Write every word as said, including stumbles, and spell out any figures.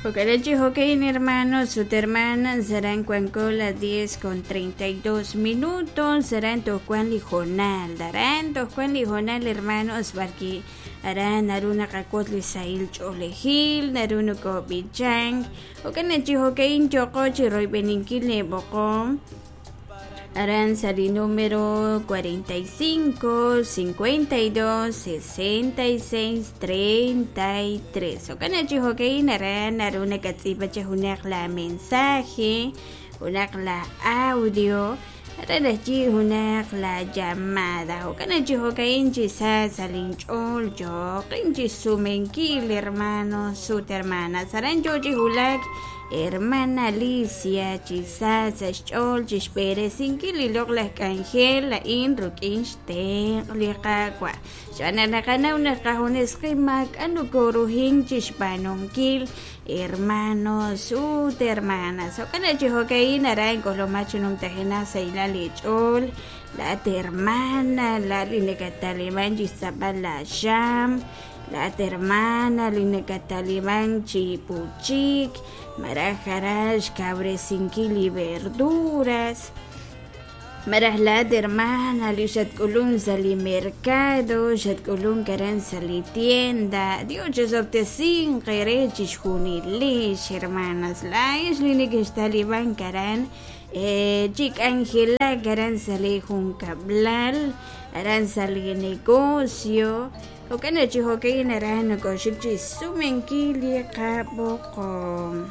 Okarachi Hokein, hermanos, su hermana serán cuanco las diez con treinta y dos minutos, serán tocuan lijonal, darán tocuan lijonal, hermanos, barqui harán naruna kakotli sail cholejil, naruna ko bichang, okanachi Hokein chocochi roy beninkile bocom. Aranzali número cuarenta y cinco, cincuenta y dos, sesenta y seis, treinta y tres. Okanachi Hokein aran aruna katsipacha hunak la mensaje, hunak la audio, aranachi hunak la llamada. Okanachi Hokein chisa salinchol yo, kinchi sumenkil hermano, su hermana. Saran joji hulak hermana Alicia, chisas, chol, chispere, sinkili log la cangel, la in, rukinste, liqaqua. Shana na kana una cajones qimak, anu koruhin, chispanongkil, hermanos, su hermana. So kana chihokain, arain, colomachunum tajena, saila lichol, la hermana, la linecataliman, chisabala sham, la hermana, linecataliman, chipuchik, marajarash, cabresinkili verduras, marajlat hermana, lishat kulun sali mercado, shat kulun karan sali tienda, dios optesin, querechish junilish, hermanas, laish linikish taliban karan, eh, chik Angela karan sali juncablal, aran sali negocio, okanachi Hokein aran negocio chisumenkili kaboko.